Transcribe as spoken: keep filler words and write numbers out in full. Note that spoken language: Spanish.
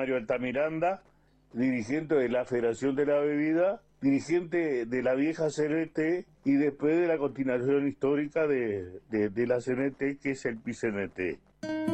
Mario Altamiranda, dirigente de la Federación de la Bebida, dirigente de la vieja C N T y después de la continuación histórica de, de, de la C N T, que es el P I C N T.